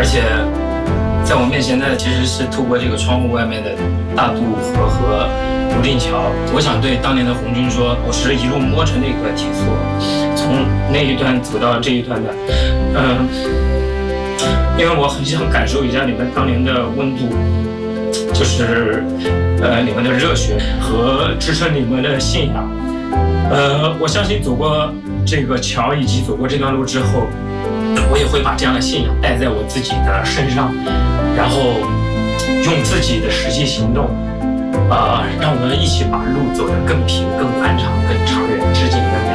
且在我面前的其实是透过这个窗户外面的大渡河和泸定桥。我想对当年的红军说，我是一路摸着那个铁索，从那一段走到这一段的，因为我很想感受一下你们当年的温度，就是你们的热血和支撑你们的信仰。我相信走过这个桥以及走过这段路之后，我也会把这样的信仰带在我自己的身上，然后用自己的实际行动，让我们一起把路走得更平、更宽敞、更长远，致敬你们。